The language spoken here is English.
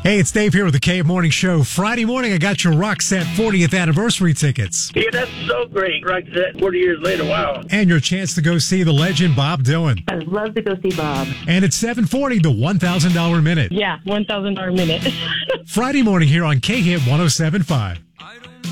Hey, it's Dave here with the Cave Morning Show. Friday morning, I got your Roxette 40th anniversary tickets. Yeah, that's so great. Roxette, 40 years later, wow. And your chance to go see the legend Bob Dylan. I'd love to go see Bob. And it's 740, the $1,000 minute. Yeah, $1,000 minute. Friday morning here on K-Hit 107.5.